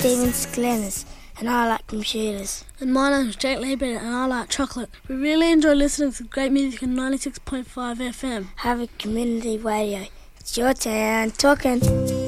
Stephen Glennis, and I like computers. And my name's Jake Liebert, and I like chocolate. We really enjoy listening to great music on 96.5 FM. Have a community radio. It's your turn talking.